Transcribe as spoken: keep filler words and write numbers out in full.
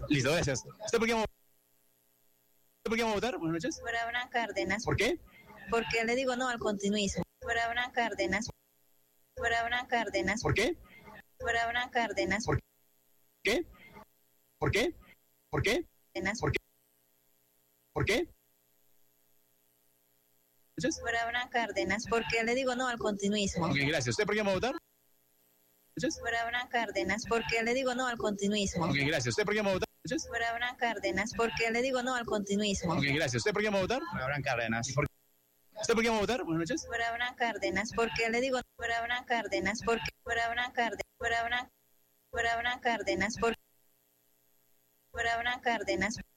Listo, gracias. ¿Usted por qué va a votar? ¿Usted por qué va a votar? Buenas noches. Por Abraham Cárdenas. ¿Por qué? Porque le digo no al continuismo. Por Abraham Cárdenas. Por Abraham Cárdenas. ¿Por qué? Por Abraham Cárdenas. ¿Por qué? ¿Por qué? ¿Por qué? ¿Por qué? ¿Por qué? Por Abraham Cárdenas. Porque le digo no al continuismo. Ok, gracias. ¿Usted por qué va a votar? Por Abraham Cárdenas. Porque le digo no al continuismo. Ok, gracias. ¿Usted por qué va a votar? Por Abraham Cárdenas. Porque le digo no al continuismo. Ok, gracias. ¿Usted por qué va a votar? Por Abraham Cárdenas. ¿Por ¿Usted por qué va a votar? Buenas noches. Por Abraham Cárdenas. Porque le digo por Abraham Cárdenas. Porque por Abraham Cárdenas. Por Abraham, por Abraham Cárdenas. Por, por Abraham Cárdenas.